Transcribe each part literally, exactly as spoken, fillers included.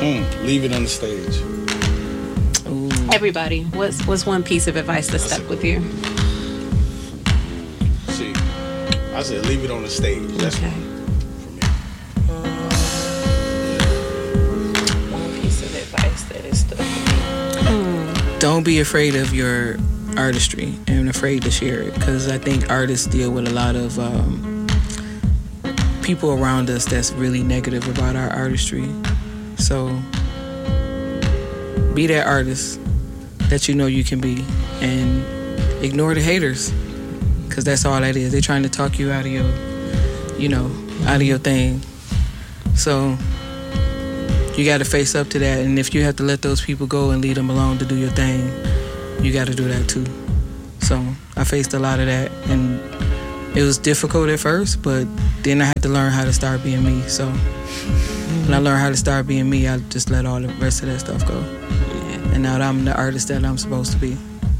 Mm, leave it on the stage. Ooh. Everybody, what's what's one piece of advice that stuck with you? See, I said leave it on the stage. That's okay. For me. One piece of advice that is stuck with me. Mm. Don't be afraid of your artistry and afraid to share it, because I think artists deal with a lot of um, people around us that's really negative about our artistry. So be that artist that you know you can be, and ignore the haters, because that's all that is. They're trying to talk you out of your, you know, out of your thing. So you got to face up to that, and if you have to let those people go and leave them alone to do your thing, you got to do that too. So I faced a lot of that, and it was difficult at first, but then I had to learn how to start being me. So when I learned how to start being me, I just let all the rest of that stuff go. Yeah. And now that I'm the artist that I'm supposed to be.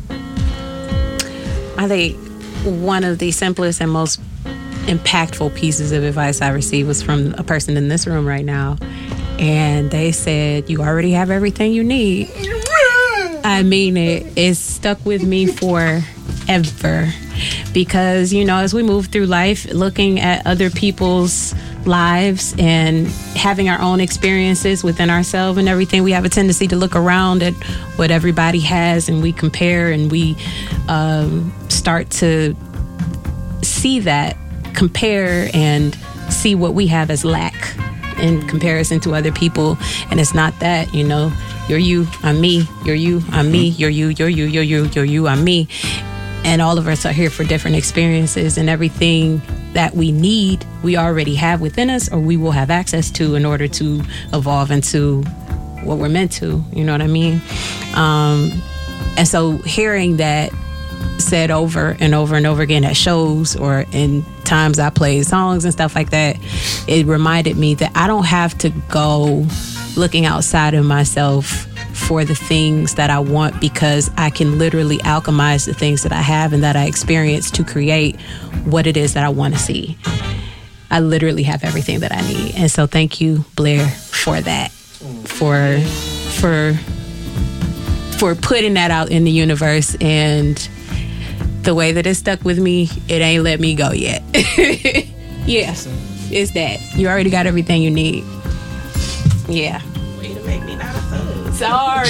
I think one of the simplest and most impactful pieces of advice I received was from a person in this room right now. And they said, you already have everything you need. I mean it. It's stuck with me forever. Because, you know, as we move through life, looking at other people's lives and having our own experiences within ourselves and everything, we have a tendency to look around at what everybody has, and we compare, and we um, start to see that, compare, and see what we have as lack in comparison to other people. And it's not that, you know, you're you, I'm me, you're you, I'm me, you're you, you're you, you're you, you're you, I'm me. And all of us are here for different experiences, and everything that we need, we already have within us, or we will have access to in order to evolve into what we're meant to. You know what I mean? Um, and so hearing that said over and over and over again at shows or in times I played songs and stuff like that, it reminded me that I don't have to go looking outside of myself for the things that I want, because I can literally alchemize the things that I have and that I experience to create what it is that I want to see. I literally have everything that I need. And so thank you, Blair, for that, for for for putting that out in the universe. And the way that it stuck with me, it ain't let me go yet. Yeah, it's that. You already got everything you need. Yeah. Way to make me not a thug. Sorry.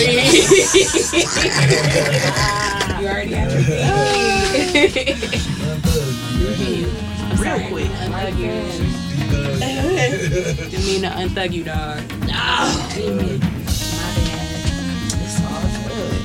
You already have everything. Real quick. Unthug you. Didn't mean to unthug you, dog. No. My bad. It's all good.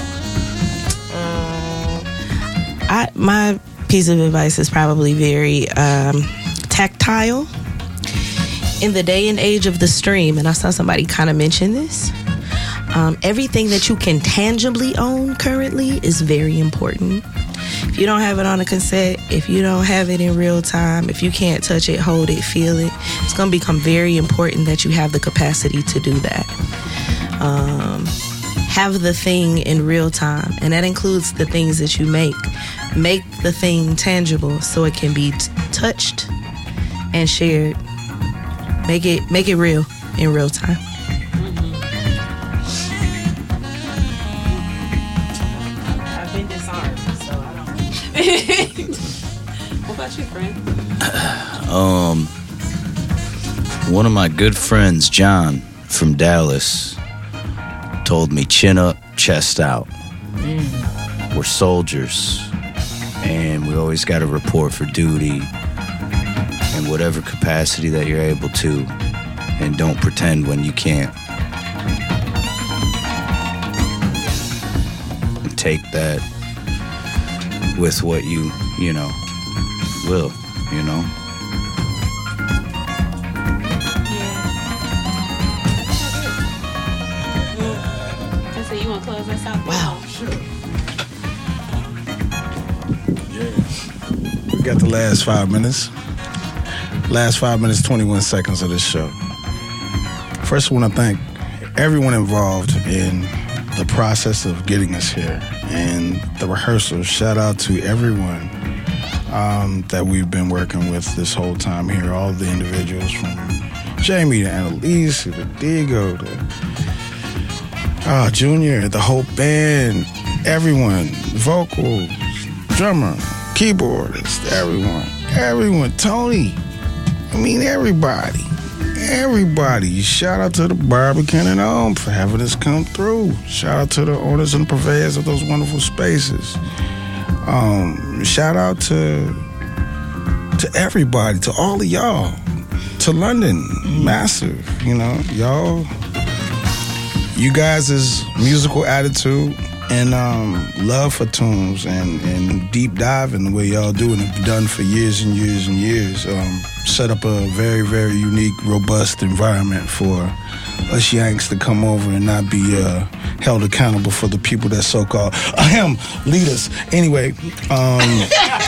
Um, I my piece of advice is probably very um, tactile. In the day and age of the stream, and I saw somebody kind of mention this, um, everything that you can tangibly own currently is very important. If you don't have it on a cassette, if you don't have it in real time, if you can't touch it, hold it, feel it, it's going to become very important that you have the capacity to do that. Um, have the thing in real time, and that includes the things that you make. Make the thing tangible so it can be t- touched and shared. Make it make it real in real time. Mm-hmm. I've been disarmed, so I don't. What about you, friend? Um, one of my good friends, John from Dallas, told me, chin up, chest out. Mm. We're soldiers, and we always got to report for duty in whatever capacity that you're able to, and don't pretend when you can't. And take that with what you, you know, will, you know? Yeah. So you want to close us out? Wow. Sure. Yeah. We got the last five minutes. Last five minutes, twenty-one seconds of this show. First, I want to thank everyone involved in the process of getting us here and the rehearsal. Shout out to everyone um, that we've been working with this whole time here, all the individuals from Jamie, to Annalise, to Diego, to uh, Junior, the whole band, everyone, vocals, drummer, keyboardist, everyone, everyone, Tony. I mean, everybody, everybody. Shout out to the Barbican and Home for having us come through. Shout out to the owners and purveyors of those wonderful spaces. Um, shout out to to everybody, to all of y'all, to London, massive. You know, y'all, you guys' musical attitude and um, love for tunes and, and deep dive in the way y'all do and have done for years and years and years um, set up a very, very unique, robust environment for us Yanks to come over and not be uh, held accountable for the people that so-called ahem leaders. Anyway, um,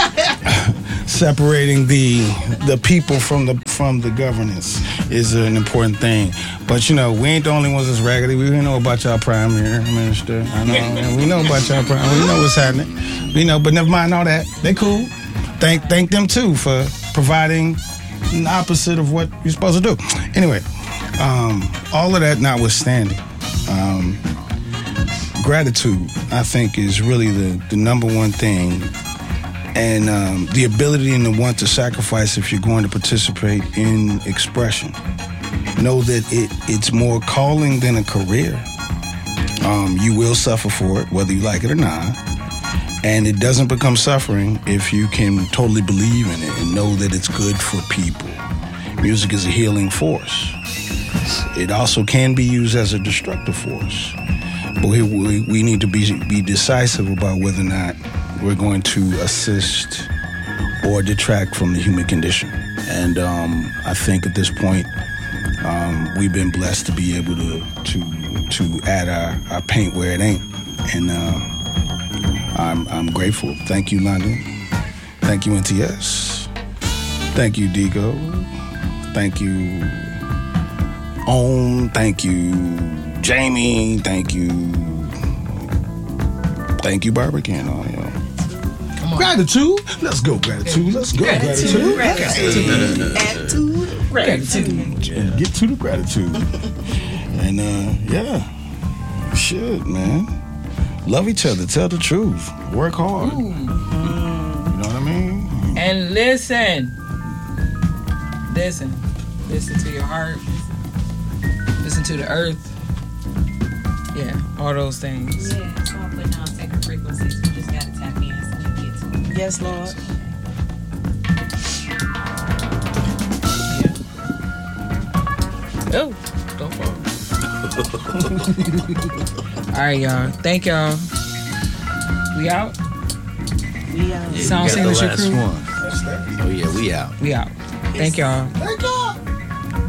separating the the people from the from the governance is an important thing. But you know, we ain't the only ones that's raggedy. We know about y'all prime minister. I know we know about y'all prime. We know what's happening. We know, but never mind all that. They cool. Thank thank them too for providing the opposite of what you're supposed to do. Anyway. Um, all of that notwithstanding, um, gratitude, I think, is really the, the number one thing. And um, the ability and the want to sacrifice if you're going to participate in expression. Know that it, it's more calling than a career. Um, you will suffer for it, whether you like it or not. And it doesn't become suffering if you can totally believe in it and know that it's good for people. Music is a healing force. It also can be used as a destructive force. But we, we, we need to be, be decisive about whether or not we're going to assist or detract from the human condition. And um, I think at this point, um, we've been blessed to be able to to, to add our, our paint where it ain't. And uh, I'm, I'm grateful. Thank you, London. Thank you, N T S. Thank you, Digo. Thank you, Om. Thank you, Jamie. Thank you. Thank you, Barbican. Oh, yo. Gratitude. Let's go, gratitude. Let's go, gratitude. Gratitude. Gratitude. Gratitude. And get to the gratitude. And, uh, yeah. Shit, man. Love each other. Tell the truth. Work hard. Ooh. You know what I mean? And listen. Listen. Listen to your heart. Listen to the earth. Yeah, all those things. Yeah, it's all putting on sacred frequencies. We just gotta tap in so we get to it. Yes, Lord. Yeah. Oh, don't fall. All right, y'all. Thank y'all. We out? We out. Yeah, Sound we got the signature last crew. one. Oh, yeah, we out. We out. Thank y'all. Thank you.